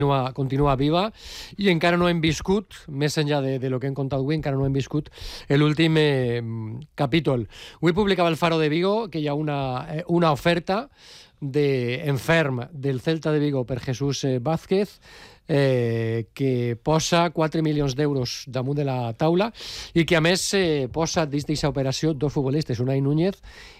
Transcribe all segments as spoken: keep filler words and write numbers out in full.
Continua, continua viva i encara no hem viscut, més enllà de, de lo que hem contat avui, encara no hem viscut l'últim eh, capítol. Avui publicava el Faro de Vigo que hi ha una, eh, una oferta d'enferm del Celta de Vigo per Jesús eh, Vázquez eh, que posa quatre milions d'euros damunt de la taula i que a més eh, posa dins d'aquesta operació dos futbolistes, Unai Núñez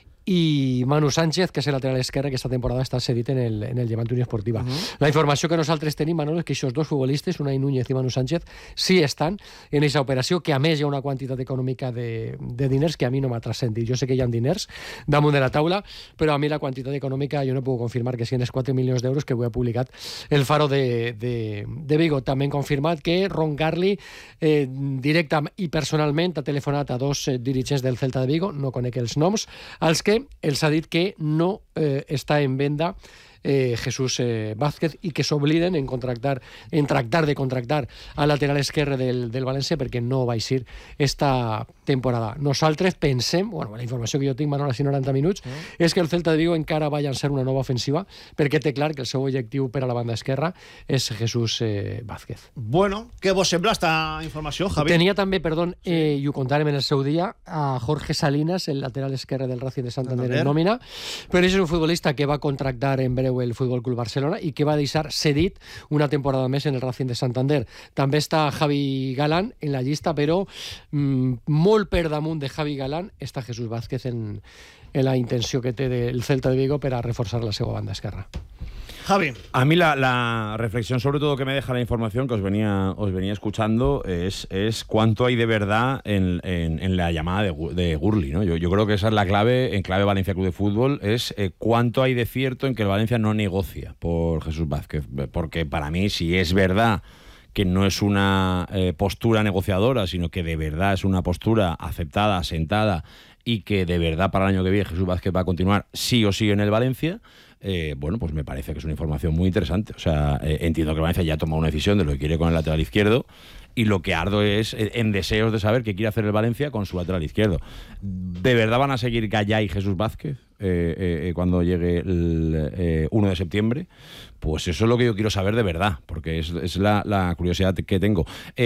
i Manu Sánchez, que és el lateral esquerre que esta temporada està cedit en el, en el Llevant Unió Esportiva. Uh-huh. La informació que nosaltres tenim, Manolo, és que aquests dos futbolistes, Unai Núñez i Manu Sánchez, sí estan en aquesta operació, que a més hi ha una quantitat econòmica de, de diners que a mi no m'ha transcendit. Jo sé que hi ha diners damunt de la taula, però a mi la quantitat econòmica jo no puc confirmar que siguin els quatre milions d'euros que avui ha publicat el Faro de, de, de Vigo. També han confirmat que Ron Garli eh, directa i personalment ha telefonat a dos eh, dirigents del Celta de Vigo, no conec els noms, als que els ha dit que no eh, està en venda eh, Jesús eh, Vázquez i que s'obliden en contractar, en tractar de contractar al lateral esquerre del, del València perquè no va eixir esta temporada. Nosaltres pensem, bueno, la informació que jo tinc, Manol, a noranta minuts, mm. és que el Celta de Vigo encara va llançar una nova ofensiva perquè té clar que el seu objectiu per a la banda esquerra és Jesús eh, Vázquez. Bueno, què vos sembla esta informació, Javi? Tenia també, perdó, sí. eh, i ho contarem en el seu dia, a Jorge Salinas, el lateral esquerre del Racing de Santander en nòmina, però és un futbolista que va contractar en breu el Futbol Club Barcelona i que va deixar cedit una temporada més en el Racing de Santander. També està Javi Galán en la llista, però mmm, molt per damunt de Javi Galán està Jesús Vázquez en, en la intenció que té del Celta de Vigo per a reforçar la seva banda esquerra. Javi. A mí la, la reflexión, sobre todo, que me deja la información que os venía, os venía escuchando es, es cuánto hay de verdad en, en, en la llamada de, de Gurli, ¿no? Yo, yo creo que esa es la clave, en clave Valencia Club de Fútbol, es eh, cuánto hay de cierto en que el Valencia no negocia por Jesús Vázquez. Porque para mí, si es verdad que no es una eh, postura negociadora, sino que de verdad es una postura aceptada, asentada, y que de verdad para el año que viene Jesús Vázquez va a continuar sí o sí en el Valencia, Eh, bueno, pues me parece que es una información muy interesante. O sea, eh, entiendo que el Valencia ya ha tomado una decisión de lo que quiere con el lateral izquierdo y lo que ardo es eh, en deseos de saber qué quiere hacer el Valencia con su lateral izquierdo. ¿De verdad van a seguir Gallá y Jesús Vázquez eh, eh, cuando llegue el eh, uno de septiembre? Pues eso es lo que yo quiero saber de verdad, porque es, es la, la curiosidad que tengo.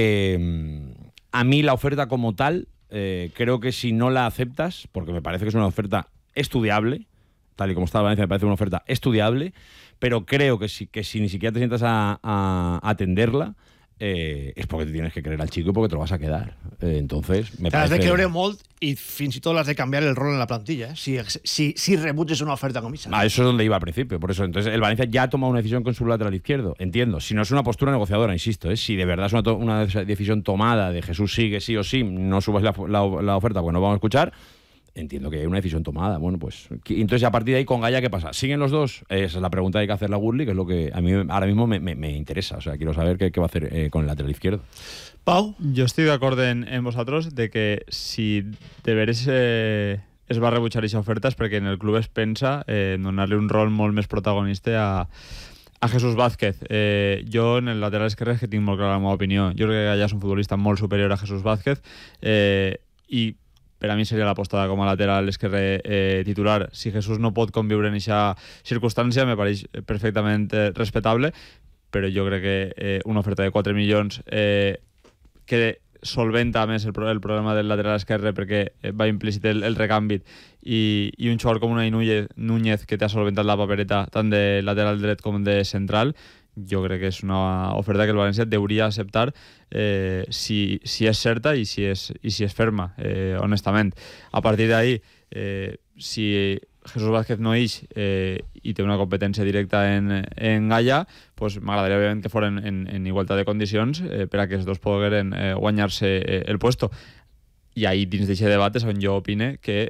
Eh, a mí la oferta como tal, eh, creo que si no la aceptas, porque me parece que es una oferta estudiable, tal y como está el Valencia, me parece una oferta estudiable, pero creo que si, que si ni siquiera te sientas a, a, a atenderla, eh, és perquè te tienes que creer al chico i perquè te lo vas a quedar. Eh, entonces, me te parece... has de creure molt i fins i tot has de canviar el rol en la plantilla, ¿eh? si, si, si rebutes una oferta como esa. Ah, eso es donde iba al principio, por eso. Entonces, el Valencia ya ha tomado una decisión con su lateral izquierdo, entiendo. Si no es una postura negociadora, insisto, ¿eh? Si de verdad es una, to una decisión tomada de Jesús sigue sí o sí, no subas la, la, la oferta porque no vamos a escuchar, entiendo que hay una decisión tomada. Bueno, pues entonces a partir de ahí con Gallá, ¿qué pasa? ¿Siguen los dos? Esa es la pregunta que hay que hacer la Gurli, que es lo que a mí ahora mismo me, me, me interesa. O sea, quiero saber qué, qué va a hacer eh, con el lateral izquierdo. Pau? Jo estic d'acord en, en vosaltres de que si de veres eh, es va rebutjar aquesta oferta és perquè en el club es pensa eh, donar-li un rol molt més protagonista a, a Jesús Vázquez. Eh, jo en el lateral esquerre és que tinc molt clara la meva opinió. Jo crec que Gallá és un futbolista molt superior a Jesús Vázquez eh, i per a mi seria l'apostada com a lateral esquerre eh, titular. Si Jesús no pot conviure en aquesta circumstància, me pareix perfectament eh, respectable, però jo crec que eh, una oferta de quatre milions eh, que solventa més el, el problema del lateral esquerre perquè va implícit el, el recanvi i, i un jugador com Unai Núñez, Núñez que t'ha solventat la papereta tant de lateral dret com de central, jo crec que és una oferta que el València hauria acceptar eh, si, si és certa i si és, i si és ferma, eh, honestament. A partir d'ahí, eh, si Jesús Vázquez no ix eh, i té una competència directa en, en Gallá, pues m'agradaria òbviament que foren en, en igualtat de condicions eh, per a que els dos pogueren eh, guanyar-se eh, el puesto. I ahí dins d'aquest debat és on jo opine que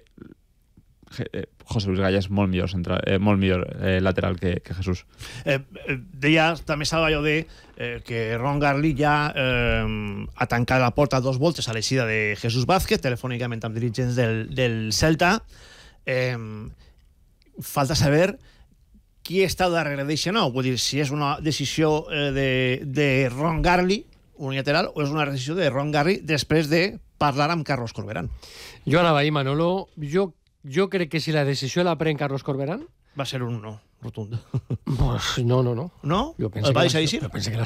José Luis Gallá és molt millor, central, eh, molt millor eh, lateral que, que Jesús. Eh, eh, deia, també estava allò de eh, que Ron Garli ja eh, ha tancat la porta dos voltes a l'eixida de Jesús Vázquez, telefònicament amb dirigents del, del Celta. Eh, falta saber qui està darrere d'això, no? Vull dir, si és una decisió eh, de, de Ron Garli unilateral o és una decisió de Ron Garli després de parlar amb Carlos Corberán. Jo anava ahí, Manolo. Jo Jo crec que si la decisió la pren Carlos Corberán... Va ser un no. rotund. Pues no, no, no. No? Jo penso El que va la- deixar així? jo penso que la